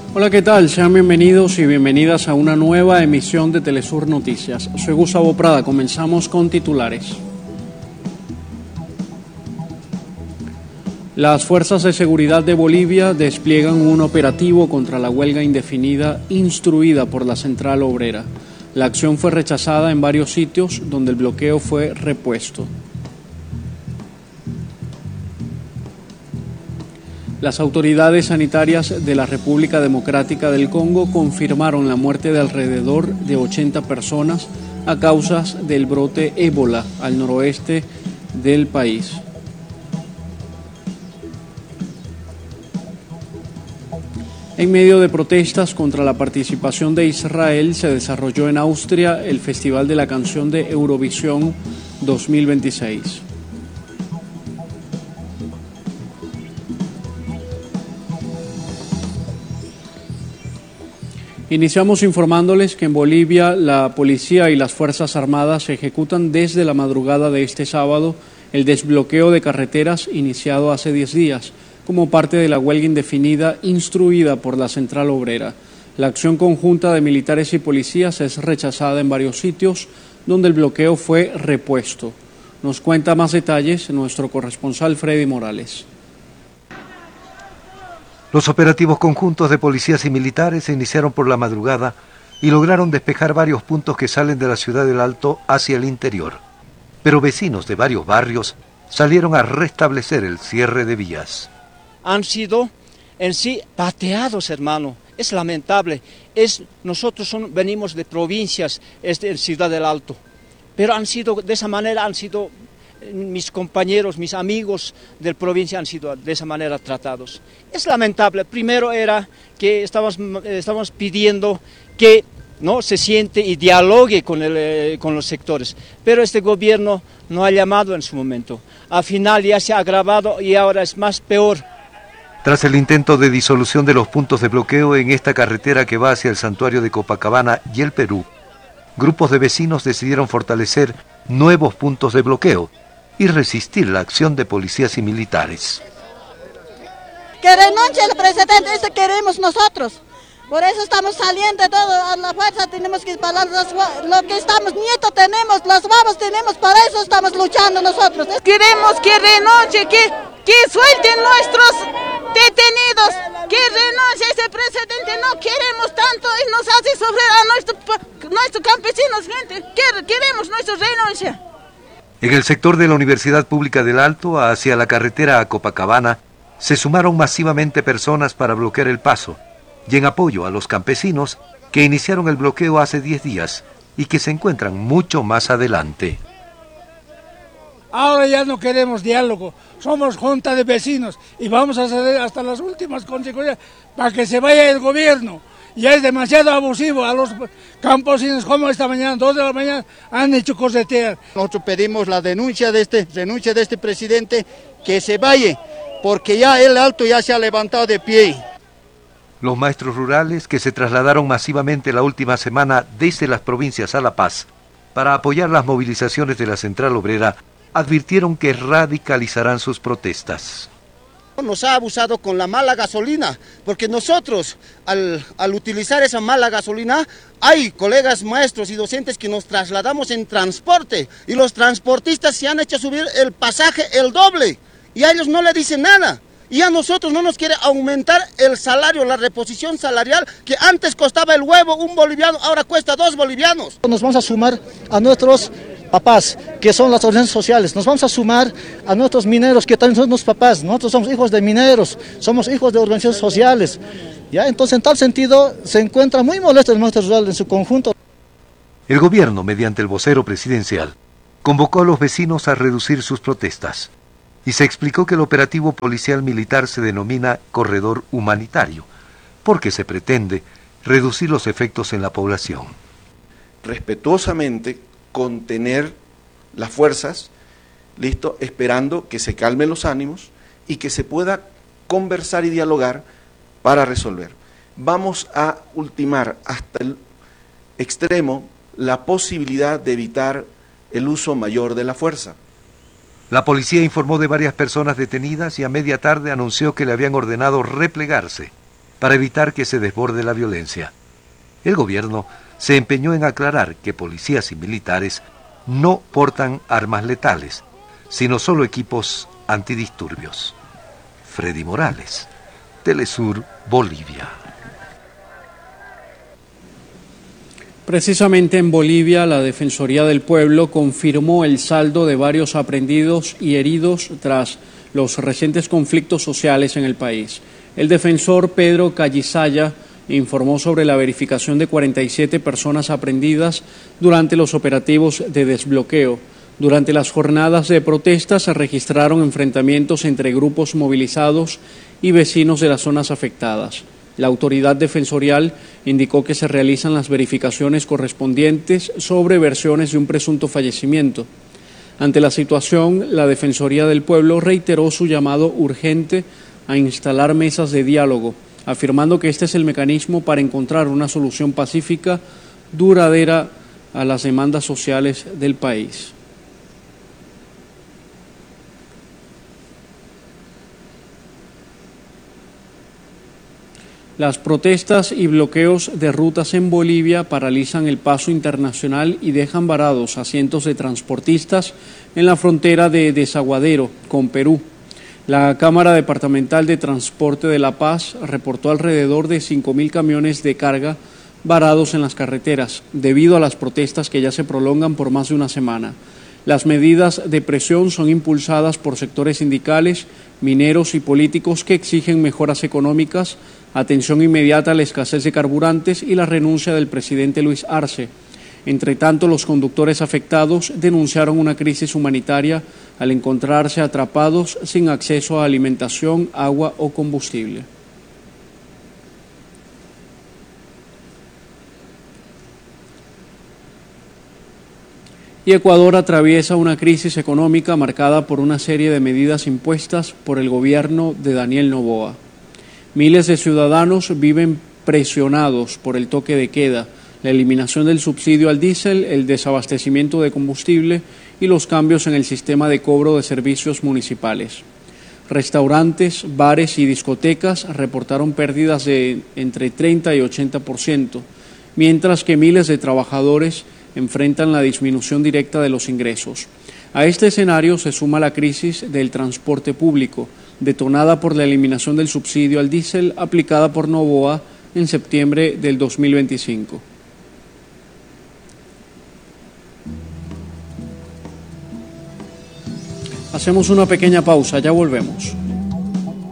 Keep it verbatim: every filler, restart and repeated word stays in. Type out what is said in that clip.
Hola, ¿qué tal? Sean bienvenidos y bienvenidas a una nueva emisión de Telesur Noticias. Soy Gustavo Prada, comenzamos con titulares. Las fuerzas de seguridad de Bolivia despliegan un operativo contra la huelga indefinida instruida por la Central Obrera. La acción fue rechazada en varios sitios donde el bloqueo fue repuesto. Las autoridades sanitarias de la República Democrática del Congo confirmaron la muerte de alrededor de ochenta personas a causa del brote ébola al noroeste del país. En medio de protestas contra la participación de Israel, se desarrolló en Austria el Festival de la Canción de Eurovisión dos mil veintiséis. Iniciamos informándoles que en Bolivia la policía y las Fuerzas Armadas ejecutan desde la madrugada de este sábado el desbloqueo de carreteras iniciado hace diez días, como parte de la huelga indefinida instruida por la Central Obrera. La acción conjunta de militares y policías es rechazada en varios sitios donde el bloqueo fue repuesto. Nos cuenta más detalles nuestro corresponsal Freddy Morales. Los operativos conjuntos de policías y militares se iniciaron por la madrugada y lograron despejar varios puntos que salen de la ciudad del Alto hacia el interior. Pero vecinos de varios barrios salieron a restablecer el cierre de vías. Han sido en sí pateados, hermano. Es lamentable. Es, nosotros son, venimos de provincias, es de Ciudad del Alto. Pero han sido, de esa manera han sido, mis compañeros, mis amigos de provincia han sido de esa manera tratados. Es lamentable. Primero era que estábamos, estábamos pidiendo que no se siente y dialogue con, el, eh, con los sectores. Pero este gobierno no ha llamado en su momento. Al final ya se ha agravado y ahora es más peor. Tras el intento de disolución de los puntos de bloqueo en esta carretera que va hacia el santuario de Copacabana y el Perú, grupos de vecinos decidieron fortalecer nuevos puntos de bloqueo y resistir la acción de policías y militares. Que renuncie el presidente, eso queremos nosotros. Por eso estamos saliendo todo a la fuerza, tenemos que parar lo que estamos, nietos tenemos, las babas tenemos, para eso estamos luchando nosotros. Queremos que renuncie, que, que suelten nuestros detenidos, que renuncie ese presidente, no queremos tanto y nos hace sufrir a nuestros nuestro campesinos, gente, queremos nuestra renuncia. En el sector de la Universidad Pública del Alto, hacia la carretera a Copacabana, se sumaron masivamente personas para bloquear el paso, y en apoyo a los campesinos que iniciaron el bloqueo hace diez días y que se encuentran mucho más adelante. Ahora ya no queremos diálogo, somos junta de vecinos y vamos a ceder hasta las últimas consecuencias para que se vaya el gobierno. Ya es demasiado abusivo a los campesinos, como esta mañana, dos de la mañana, han hecho corretear. Nosotros pedimos la denuncia de este, renuncia de este presidente, que se vaya, porque ya el Alto ya se ha levantado de pie. Los maestros rurales que se trasladaron masivamente la última semana desde las provincias a La Paz para apoyar las movilizaciones de la Central Obrera advirtieron que radicalizarán sus protestas. Nos ha abusado con la mala gasolina, porque nosotros al, al utilizar esa mala gasolina hay colegas maestros y docentes que nos trasladamos en transporte y los transportistas se han hecho subir el pasaje el doble y a ellos no le dicen nada. Y a nosotros no nos quiere aumentar el salario, la reposición salarial, que antes costaba el huevo un boliviano, ahora cuesta dos bolivianos. Nos vamos a sumar a nuestros papás, que son las organizaciones sociales, nos vamos a sumar a nuestros mineros, que también son nuestros papás, nosotros somos hijos de mineros, somos hijos de organizaciones sociales. ¿Ya? Entonces, en tal sentido, se encuentra muy molesto el maestro rural en su conjunto. El gobierno, mediante el vocero presidencial, convocó a los vecinos a reducir sus protestas. Y se explicó que el operativo policial militar se denomina corredor humanitario, porque se pretende reducir los efectos en la población. Respetuosamente contener las fuerzas, listo, esperando que se calmen los ánimos y que se pueda conversar y dialogar para resolver. Vamos a ultimar hasta el extremo la posibilidad de evitar el uso mayor de la fuerza. La policía informó de varias personas detenidas y a media tarde anunció que le habían ordenado replegarse. para evitar que se desborde la violencia. El gobierno se empeñó en aclarar que policías y militares no portan armas letales, sino solo equipos antidisturbios. Freddy Morales, Telesur, Bolivia. Precisamente en Bolivia, la Defensoría del Pueblo confirmó el saldo de varios aprehendidos y heridos tras los recientes conflictos sociales en el país. El defensor Pedro Callisaya informó sobre la verificación de cuarenta y siete personas aprehendidas durante los operativos de desbloqueo. Durante las jornadas de protesta se registraron enfrentamientos entre grupos movilizados y vecinos de las zonas afectadas. La autoridad defensorial indicó que se realizan las verificaciones correspondientes sobre versiones de un presunto fallecimiento. Ante la situación, la Defensoría del Pueblo reiteró su llamado urgente a instalar mesas de diálogo, afirmando que este es el mecanismo para encontrar una solución pacífica, duradera a las demandas sociales del país. Las protestas y bloqueos de rutas en Bolivia paralizan el paso internacional y dejan varados a cientos de transportistas en la frontera de Desaguadero con Perú. La Cámara Departamental de Transporte de La Paz reportó alrededor de cinco mil camiones de carga varados en las carreteras, debido a las protestas que ya se prolongan por más de una semana. Las medidas de presión son impulsadas por sectores sindicales, mineros y políticos que exigen mejoras económicas, atención inmediata a la escasez de carburantes y la renuncia del presidente Luis Arce. Entre tanto, los conductores afectados denunciaron una crisis humanitaria al encontrarse atrapados sin acceso a alimentación, agua o combustible. Y Ecuador atraviesa una crisis económica marcada por una serie de medidas impuestas por el gobierno de Daniel Noboa. Miles de ciudadanos viven presionados por el toque de queda, la eliminación del subsidio al diésel, el desabastecimiento de combustible y los cambios en el sistema de cobro de servicios municipales. Restaurantes, bares y discotecas reportaron pérdidas de entre treinta y ochenta por ciento, mientras que miles de trabajadores enfrentan la disminución directa de los ingresos. A este escenario se suma la crisis del transporte público, detonada por la eliminación del subsidio al diésel aplicada por Noboa en septiembre del dos mil veinticinco. Hacemos una pequeña pausa, ya volvemos.